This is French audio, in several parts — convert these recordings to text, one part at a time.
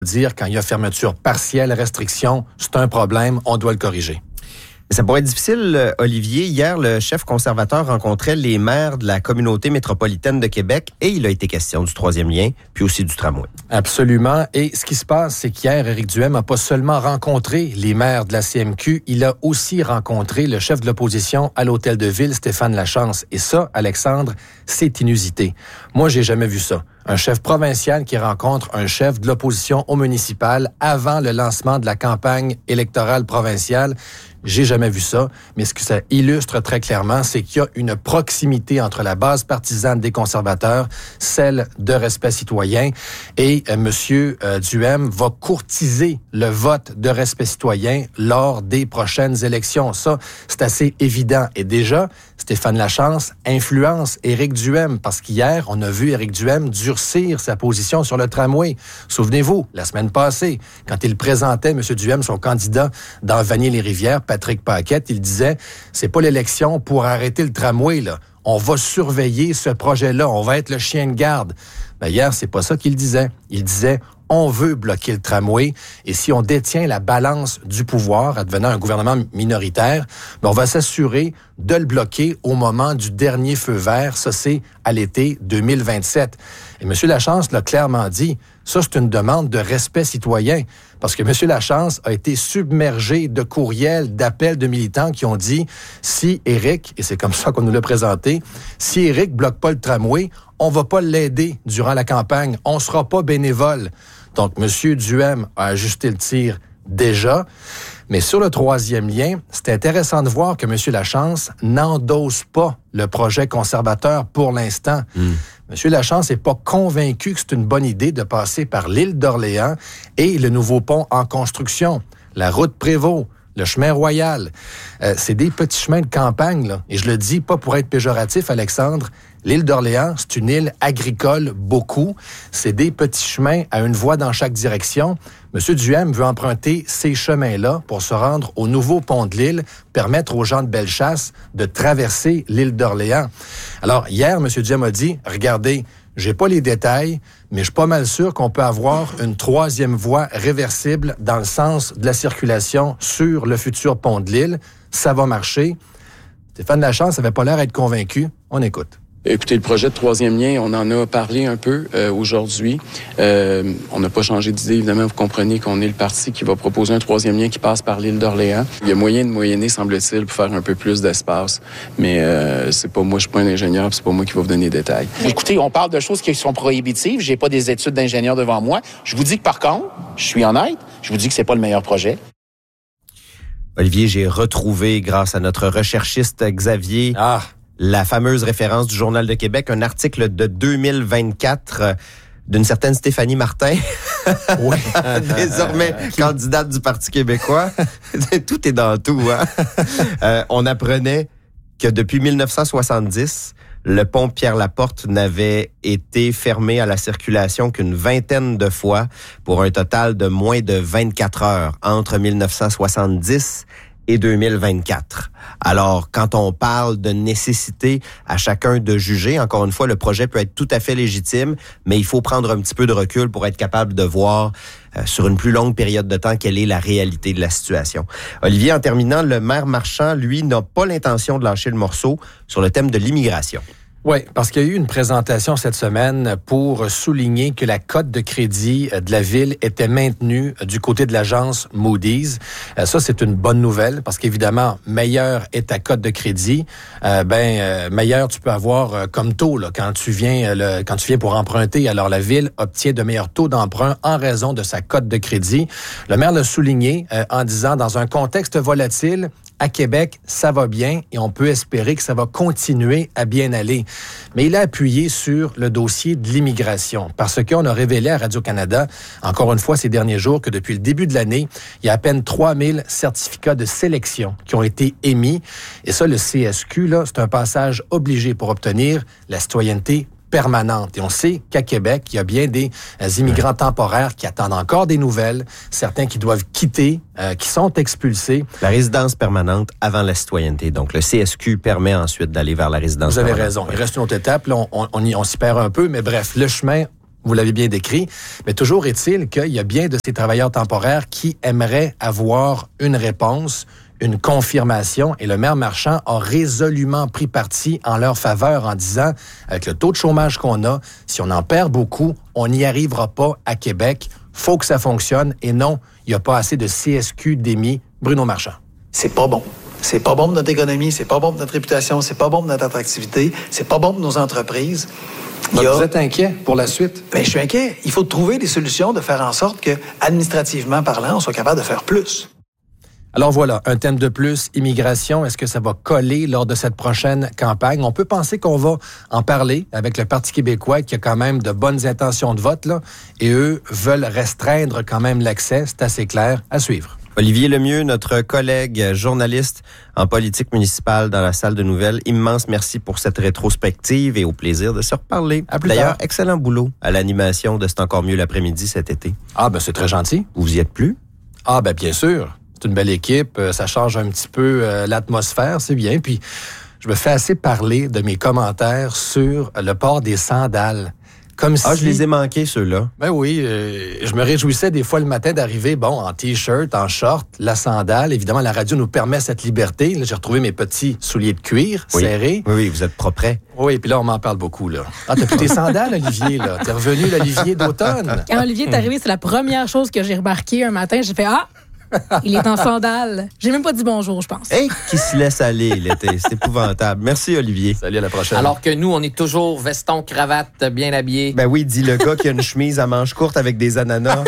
dire quand il y a fermeture partielle, restriction, c'est un problème, on doit le corriger. Ça pourrait être difficile, Olivier. Hier, le chef conservateur rencontrait les maires de la communauté métropolitaine de Québec et il a été question du troisième lien, puis aussi du tramway. Absolument. Et ce qui se passe, c'est qu'hier, Éric Duhem n'a pas seulement rencontré les maires de la CMQ, il a aussi rencontré le chef de l'opposition à l'Hôtel de Ville, Stéphane Lachance. Et ça, Alexandre, c'est inusité. Moi, j'ai jamais vu ça. Un chef provincial qui rencontre un chef de l'opposition au municipal avant le lancement de la campagne électorale provinciale. J'ai jamais vu ça, mais ce que ça illustre très clairement, c'est qu'il y a une proximité entre la base partisane des conservateurs, celle de Respect citoyen, et Monsieur Duhem va courtiser le vote de Respect citoyen lors des prochaines élections. Ça, c'est assez évident. Et déjà, Stéphane Lachance influence Éric Duhem, parce qu'hier, on a vu Éric Duhem durcir sa position sur le tramway. Souvenez-vous, la semaine passée, quand il présentait, M. Duhem, son candidat dans Vanier-les-Rivières, Patrick Paquette, il disait, c'est pas l'élection pour arrêter le tramway, là. On va surveiller ce projet-là. On va être le chien de garde. Ben, hier, c'est pas ça qu'il disait. Il disait, on veut bloquer le tramway et si on détient la balance du pouvoir, advenant un gouvernement minoritaire, ben on va s'assurer de le bloquer au moment du dernier feu vert. Ça, c'est à l'été 2027. Et M. Lachance l'a clairement dit. Ça, c'est une demande de respect citoyen. Parce que M. Lachance a été submergé de courriels, d'appels de militants qui ont dit, si Éric, et c'est comme ça qu'on nous l'a présenté, si Éric bloque pas le tramway, on va pas l'aider durant la campagne. On sera pas bénévole. Donc, M. Duhem a ajusté le tir déjà. Mais sur le troisième lien, c'est intéressant de voir que M. Lachance n'endosse pas le projet conservateur pour l'instant. M. Lachance n'est pas convaincu que c'est une bonne idée de passer par l'île d'Orléans et le nouveau pont en construction, la route Prévost, le chemin Royal. C'est des petits chemins de campagne, là. Et je le dis pas pour être péjoratif, Alexandre. L'île d'Orléans, c'est une île agricole, beaucoup. C'est des petits chemins à une voie dans chaque direction. M. Duhem veut emprunter ces chemins-là pour se rendre au nouveau pont de l'île, permettre aux gens de Bellechasse de traverser l'île d'Orléans. Alors, hier, M. Duhem a dit, regardez, j'ai pas les détails, mais je suis pas mal sûr qu'on peut avoir une troisième voie réversible dans le sens de la circulation sur le futur pont de l'île. Ça va marcher. Stéphane Lachance n'avait pas l'air d'être convaincu. On écoute. Écoutez, le projet de troisième lien, on en a parlé un peu aujourd'hui. On n'a pas changé d'idée, évidemment. Vous comprenez qu'on est le parti qui va proposer un troisième lien qui passe par l'île d'Orléans. Il y a moyen de moyenner, semble-t-il, pour faire un peu plus d'espace. Mais c'est pas moi, je suis pas un ingénieur, puis c'est pas moi qui va vous donner les détails. Écoutez, on parle de choses qui sont prohibitives. J'ai pas des études d'ingénieur devant moi. Je vous dis que par contre, je suis honnête, je vous dis que c'est pas le meilleur projet. Olivier, j'ai retrouvé, grâce à notre recherchiste Xavier, la fameuse référence du Journal de Québec, un article de 2024 d'une certaine Stéphanie Martin, ouais. Désormais candidate du Parti québécois. Tout est dans tout, hein? On apprenait que depuis 1970, le pont Pierre-Laporte n'avait été fermé à la circulation qu'une vingtaine de fois pour un total de moins de 24 heures entre 1970 et 2024. Alors, quand on parle de nécessité à chacun de juger, encore une fois, le projet peut être tout à fait légitime, mais il faut prendre un petit peu de recul pour être capable de voir sur une plus longue période de temps quelle est la réalité de la situation. Olivier, en terminant, le maire Marchand, lui, n'a pas l'intention de lâcher le morceau sur le thème de l'immigration. Oui, parce qu'il y a eu une présentation cette semaine pour souligner que la cote de crédit de la ville était maintenue du côté de l'agence Moody's. Ça, c'est une bonne nouvelle parce qu'évidemment, meilleure est ta cote de crédit, meilleur tu peux avoir comme taux là, quand tu viens pour emprunter. Alors, la ville obtient de meilleurs taux d'emprunt en raison de sa cote de crédit. Le maire l'a souligné en disant, dans un contexte volatile, à Québec, ça va bien et on peut espérer que ça va continuer à bien aller. Mais il a appuyé sur le dossier de l'immigration parce qu'on a révélé à Radio-Canada, encore une fois ces derniers jours, que depuis le début de l'année, il y a à peine 3000 certificats de sélection qui ont été émis. Et ça, le CSQ, là, c'est un passage obligé pour obtenir la citoyenneté permanente. Et on sait qu'à Québec, il y a bien des immigrants temporaires qui attendent encore des nouvelles, certains qui doivent quitter, qui sont expulsés. La résidence permanente avant la citoyenneté. Donc, le CSQ permet ensuite d'aller vers la résidence permanente. Vous avez raison. Il reste une autre étape. Là, on s'y perd un peu, mais bref, le chemin Vous l'avez bien décrit, mais toujours est-il qu'il y a bien de ces travailleurs temporaires qui aimeraient avoir une réponse, une confirmation, et le maire Marchand a résolument pris parti en leur faveur en disant, avec le taux de chômage qu'on a, si on en perd beaucoup, on n'y arrivera pas à Québec. Faut que ça fonctionne, et non, il n'y a pas assez de CSQ démis. Bruno Marchand. C'est pas bon. C'est pas bon pour notre économie, c'est pas bon pour notre réputation, c'est pas bon pour notre attractivité, c'est pas bon pour nos entreprises. Donc vous êtes inquiet pour la suite? Bien, je suis inquiet. Il faut trouver des solutions, de faire en sorte que, administrativement parlant, on soit capable de faire plus. Alors voilà, un thème de plus, immigration. Est-ce que ça va coller lors de cette prochaine campagne? On peut penser qu'on va en parler avec le Parti québécois qui a quand même de bonnes intentions de vote, là, et eux veulent restreindre quand même l'accès. C'est assez clair. À suivre. Olivier Lemieux, notre collègue journaliste en politique municipale dans la salle de nouvelles, immense merci pour cette rétrospective et au plaisir de se reparler. D'ailleurs, excellent boulot à l'animation de C'est encore mieux l'après-midi cet été. Ah, ben c'est très gentil. Vous y êtes plus? Ah, ben bien sûr. C'est une belle équipe. Ça change un petit peu l'atmosphère, c'est bien. Puis, je me fais assez parler de mes commentaires sur le port des sandales. Comme si... je les ai manqués, ceux-là. Ben oui, je me réjouissais des fois le matin d'arriver, en T-shirt, en short, la sandale. Évidemment, la radio nous permet cette liberté. Là, j'ai retrouvé mes petits souliers de cuir serrés. Oui, vous êtes propre. Oui, puis là, on m'en parle beaucoup, là. Ah, t'as plus tes sandales, Olivier, là. T'es revenu l'Olivier d'automne. Quand Olivier est arrivé, c'est la première chose que j'ai remarqué un matin. J'ai fait « Ah! » Il est en sandales. J'ai même pas dit bonjour, je pense. Qui se laisse aller l'été. C'est épouvantable. Merci, Olivier. Salut, à la prochaine. Alors que nous, on est toujours veston, cravate, bien habillés. Ben oui, dit le gars qui a une chemise à manches courtes avec des ananas.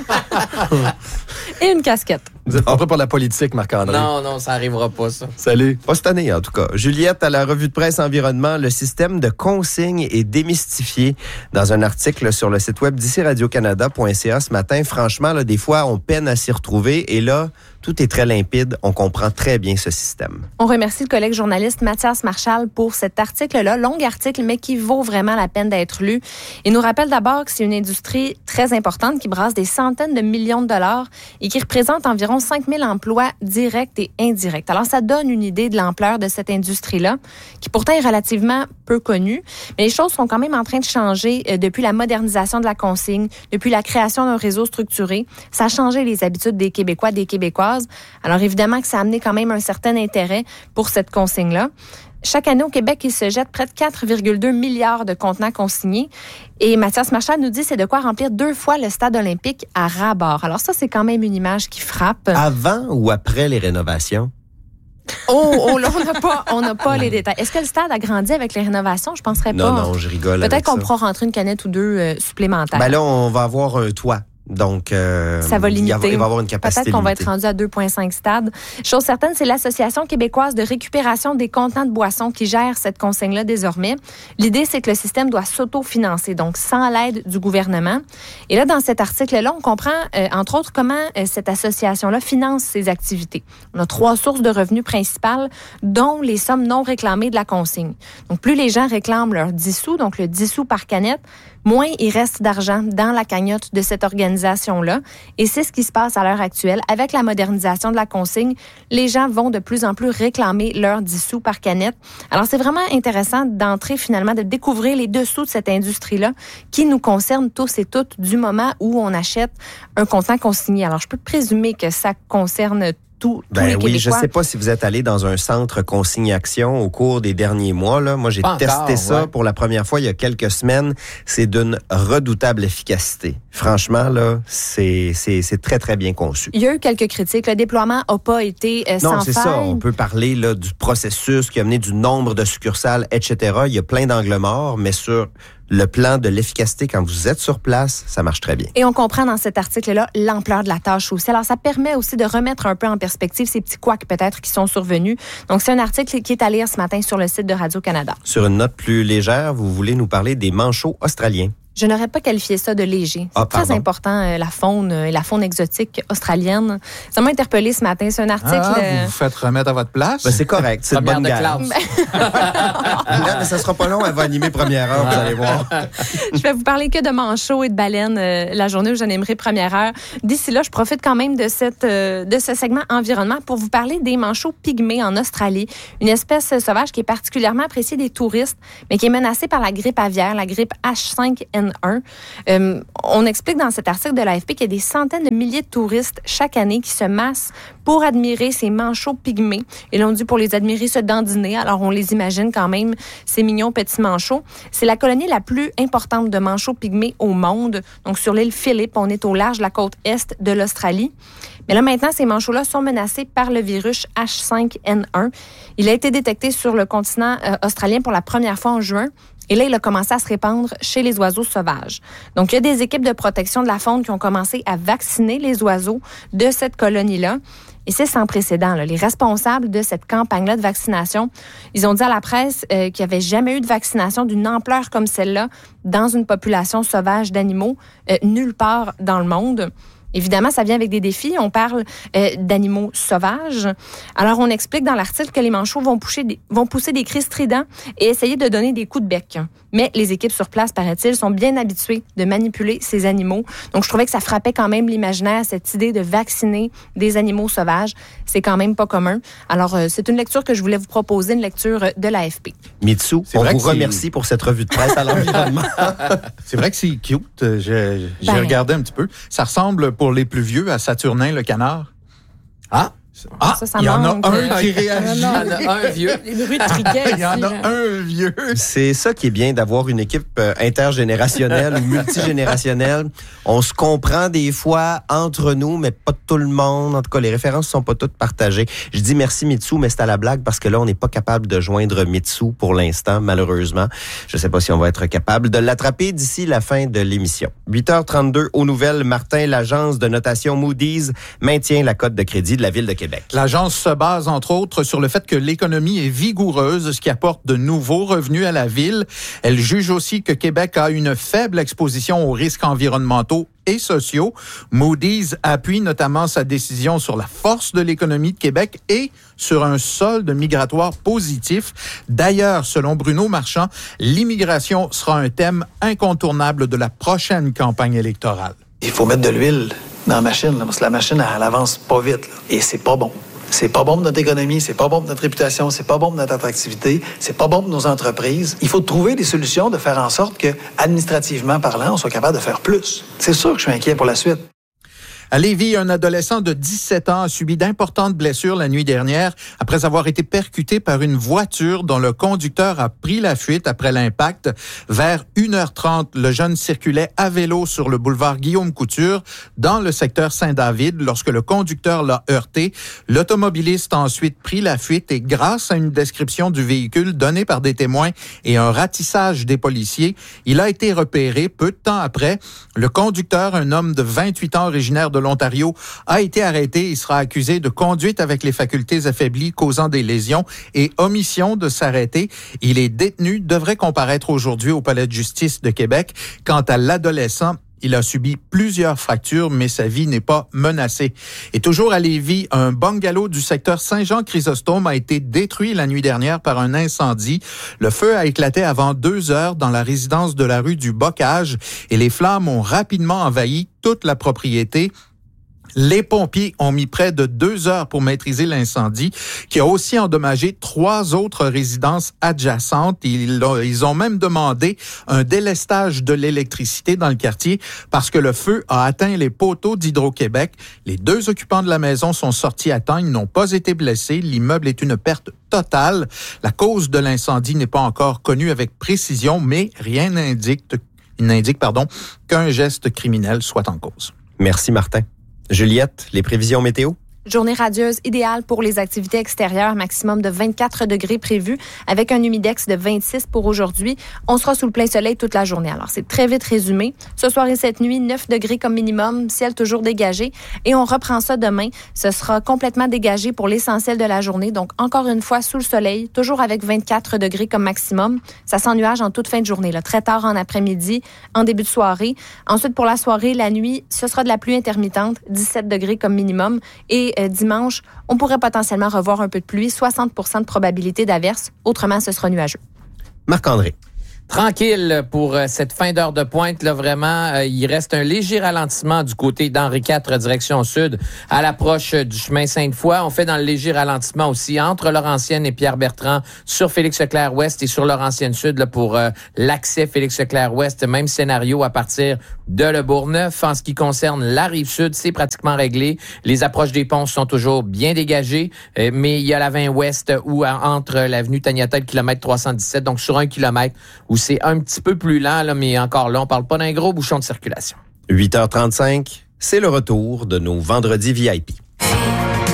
Et une casquette. Vous êtes pas prêt pour la politique, Marc-André? Non, ça arrivera pas, ça. Salut. Pas cette année, en tout cas. Juliette, à la revue de presse environnement, le système de consigne est démystifié dans un article sur le site web d'ici radiocanada.ca ce matin. Franchement, là, des fois, on peine à s'y retrouver. Et là, tout est très limpide. On comprend très bien ce système. On remercie le collègue journaliste Mathias Marchal pour cet article-là, long article, mais qui vaut vraiment la peine d'être lu. Il nous rappelle d'abord que c'est une industrie très importante qui brasse des centaines de millions de dollars et qui représente environ 5 000 emplois directs et indirects. Alors, ça donne une idée de l'ampleur de cette industrie-là, qui pourtant est relativement peu connue. Mais les choses sont quand même en train de changer depuis la modernisation de la consigne, depuis la création d'un réseau structuré. Ça a changé les habitudes des Québécois, des Québécoises. Alors, évidemment que ça a amené quand même un certain intérêt pour cette consigne-là. Chaque année, au Québec, il se jette près de 4,2 milliards de contenants consignés. Et Mathias Marchal nous dit que c'est de quoi remplir 2 fois le stade olympique à ras-bord. Alors ça, c'est quand même une image qui frappe. Avant ou après les rénovations? Là, on n'a pas les détails. Est-ce que le stade a grandi avec les rénovations? Je ne penserais pas. Non, je rigole. Peut-être qu'on pourra rentrer une canette ou 2 supplémentaires. Ben là, on va avoir un toit. Donc, ça va limiter. Il va avoir une capacité Peut-être qu'on va limitée. être rendu à 2,5 stades. Chose certaine, c'est l'Association québécoise de récupération des contenants de boissons qui gère cette consigne-là désormais. L'idée, c'est que le système doit s'autofinancer, donc sans l'aide du gouvernement. Et là, dans cet article-là, on comprend, entre autres, comment cette association-là finance ses activités. On a 3 sources de revenus principales, dont les sommes non réclamées de la consigne. Donc, plus les gens réclament leurs 10 sous, donc le 10 sous par canette, moins il reste d'argent dans la cagnotte de cette organisation-là. Et c'est ce qui se passe à l'heure actuelle. Avec la modernisation de la consigne, les gens vont de plus en plus réclamer leurs 10 sous par canette. Alors, c'est vraiment intéressant d'entrer finalement, de découvrir les dessous de cette industrie-là qui nous concerne tous et toutes du moment où on achète un contenant consigné. Alors, je peux présumer que ça concerne tous les Québécois. Oui, je ne sais pas si vous êtes allé dans un centre consigne-action au cours des derniers mois. Là. Moi, j'ai testé ça pour la première fois il y a quelques semaines. C'est d'une redoutable efficacité. Franchement, là, c'est très, très bien conçu. Il y a eu quelques critiques. Le déploiement n'a pas été sans faille. Non, c'est ça. On peut parler là, du processus qui a mené du nombre de succursales, etc. Il y a plein d'angles morts, mais sur le plan de l'efficacité, quand vous êtes sur place, ça marche très bien. Et on comprend dans cet article-là l'ampleur de la tâche aussi. Alors, ça permet aussi de remettre un peu en perspective ces petits couacs peut-être qui sont survenus. Donc, c'est un article qui est à lire ce matin sur le site de Radio-Canada. Sur une note plus légère, vous voulez nous parler des manchots australiens. Je n'aurais pas qualifié ça de léger. C'est très important, la faune et la faune exotique australienne. Ça m'a interpellé ce matin. C'est un article... Vous vous faites remettre à votre place? Ben, c'est correct. C'est une bonne guerre. Mais ça sera pas long. Elle va animer première heure, vous allez voir. Je vais vous parler que de manchots et de baleines la journée où j'animerai première heure. D'ici là, je profite quand même de ce segment environnement pour vous parler des manchots pygmées en Australie. Une espèce sauvage qui est particulièrement appréciée des touristes, mais qui est menacée par la grippe aviaire, la grippe H5N1. H5N1. On explique dans cet article de l'AFP qu'il y a des centaines de milliers de touristes chaque année qui se massent pour admirer ces manchots pygmées. Et l'on dit pour les admirer se dandiner. Alors, on les imagine quand même, ces mignons petits manchots. C'est la colonie la plus importante de manchots pygmées au monde. Donc, sur l'île Philippe, on est au large de la côte est de l'Australie. Mais là, maintenant, ces manchots-là sont menacés par le virus H5N1. Il a été détecté sur le continent australien pour la première fois en juin. Et là, il a commencé à se répandre chez les oiseaux sauvages. Donc, il y a des équipes de protection de la faune qui ont commencé à vacciner les oiseaux de cette colonie-là. Et c'est sans précédent. Là. Les responsables de cette campagne-là de vaccination, ils ont dit à la presse qu'il n'y avait jamais eu de vaccination d'une ampleur comme celle-là dans une population sauvage d'animaux nulle part dans le monde. Évidemment, ça vient avec des défis. On parle d'animaux sauvages. Alors, on explique dans l'article que les manchots vont pousser des cris stridents et essayer de donner des coups de bec. Mais les équipes sur place, paraît-il, sont bien habituées de manipuler ces animaux. Donc, je trouvais que ça frappait quand même l'imaginaire, cette idée de vacciner des animaux sauvages. C'est quand même pas commun. Alors, c'est une lecture que je voulais vous proposer, une lecture de l'AFP. Mitsu, on vous remercie pour cette revue de presse à l'environnement. C'est vrai que c'est cute. J'ai regardé un petit peu. Ça ressemble, pour les plus vieux, à Saturnin le canard. Ça il y en a manque. un qui réagit. Il y en a un vieux. Les bruits de criquet. Il y en a un vieux. C'est ça qui est bien d'avoir une équipe intergénérationnelle ou multigénérationnelle. On se comprend des fois entre nous, mais pas tout le monde. En tout cas, les références ne sont pas toutes partagées. Je dis merci Mitsu, mais c'est à la blague parce que là, on n'est pas capable de joindre Mitsu pour l'instant, malheureusement. Je ne sais pas si on va être capable de l'attraper d'ici la fin de l'émission. 8h32 aux nouvelles. Martin, l'agence de notation Moody's maintient la cote de crédit de la Ville de Québec. L'agence se base, entre autres, sur le fait que l'économie est vigoureuse, ce qui apporte de nouveaux revenus à la ville. Elle juge aussi que Québec a une faible exposition aux risques environnementaux et sociaux. Moody's appuie notamment sa décision sur la force de l'économie de Québec et sur un solde migratoire positif. D'ailleurs, selon Bruno Marchand, l'immigration sera un thème incontournable de la prochaine campagne électorale. Il faut mettre de l'huile dans la machine, là, parce que la machine, elle avance pas vite. Là. Et c'est pas bon. C'est pas bon pour notre économie, c'est pas bon pour notre réputation, c'est pas bon pour notre attractivité, c'est pas bon pour nos entreprises. Il faut trouver des solutions de faire en sorte que, administrativement parlant, on soit capable de faire plus. C'est sûr que je suis inquiet pour la suite. À Lévis, un adolescent de 17 ans a subi d'importantes blessures la nuit dernière après avoir été percuté par une voiture dont le conducteur a pris la fuite après l'impact. Vers 1h30, le jeune circulait à vélo sur le boulevard Guillaume-Couture dans le secteur Saint-David lorsque le conducteur l'a heurté. L'automobiliste a ensuite pris la fuite et grâce à une description du véhicule donnée par des témoins et un ratissage des policiers, il a été repéré peu de temps après. Le conducteur, un homme de 28 ans originaire de l'Ontario, a été arrêté. Il sera accusé de conduite avec les facultés affaiblies causant des lésions et omission de s'arrêter. Il est détenu, devrait comparaître aujourd'hui au Palais de justice de Québec. Quant à l'adolescent, il a subi plusieurs fractures, mais sa vie n'est pas menacée. Et toujours à Lévis, un bungalow du secteur Saint-Jean-Chrysostome a été détruit la nuit dernière par un incendie. Le feu a éclaté avant 2 heures dans la résidence de la rue du Bocage et les flammes ont rapidement envahi toute la propriété. Les pompiers ont mis près de 2 heures pour maîtriser l'incendie, qui a aussi endommagé 3 autres résidences adjacentes. Ils ont même demandé un délestage de l'électricité dans le quartier parce que le feu a atteint les poteaux d'Hydro-Québec. Les 2 occupants de la maison sont sortis à temps. Ils n'ont pas été blessés. L'immeuble est une perte totale. La cause de l'incendie n'est pas encore connue avec précision, mais rien n'indique qu'un geste criminel soit en cause. Merci, Martin. Juliette, les prévisions météo? Journée radieuse idéale pour les activités extérieures, maximum de 24 degrés prévus, avec un humidex de 26 pour aujourd'hui. On sera sous le plein soleil toute la journée. Alors, c'est très vite résumé. Ce soir et cette nuit, 9 degrés comme minimum, ciel toujours dégagé. Et on reprend ça demain. Ce sera complètement dégagé pour l'essentiel de la journée. Donc, encore une fois, sous le soleil, toujours avec 24 degrés comme maximum. Ça s'ennuage en toute fin de journée, là, très tard en après-midi, en début de soirée. Ensuite, pour la soirée, la nuit, ce sera de la pluie intermittente, 17 degrés comme minimum. Et dimanche, on pourrait potentiellement revoir un peu de pluie, 60% de probabilité d'averse. Autrement, ce sera nuageux. Marc-André. Tranquille pour cette fin d'heure de pointe, là, vraiment. Il reste un léger ralentissement du côté d'Henri IV, direction sud, à l'approche du chemin Sainte-Foy. On fait dans le léger ralentissement aussi entre Laurentienne et Pierre-Bertrand sur Félix-Leclerc-Ouest et sur Laurentienne-Sud là, pour l'accès Félix-Leclerc-Ouest. Même scénario à partir de Le Bourgneuf. En ce qui concerne la Rive-Sud, c'est pratiquement réglé. Les approches des ponts sont toujours bien dégagées, mais il y a la 20 Ouest où entre l'avenue Taniata et le kilomètre 317, donc sur 1 kilomètre, où c'est un petit peu plus lent, là, mais encore là, on parle pas d'un gros bouchon de circulation. 8h35, c'est le retour de nos vendredis VIP.